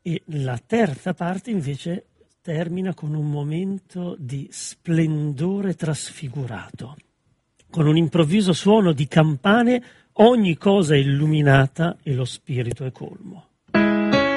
E la terza parte invece termina con un momento di splendore trasfigurato. Con un improvviso suono di campane ogni cosa è illuminata e lo spirito è colmo.